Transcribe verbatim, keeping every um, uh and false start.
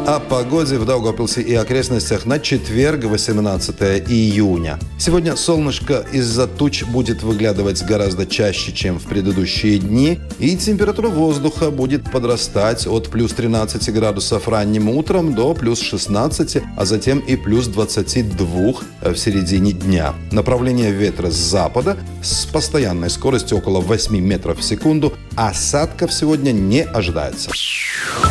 О погоде в Даугавпилсе и окрестностях на четверг, восемнадцатое июня. Сегодня солнышко из-за туч будет выглядывать гораздо чаще, чем в предыдущие дни, и температура воздуха будет подрастать от плюс тринадцати градусов ранним утром до плюс шестнадцати, а затем и плюс двадцати двух в середине дня. Направление ветра с запада с постоянной скоростью около восьми метров в секунду. Осадков сегодня не ожидается.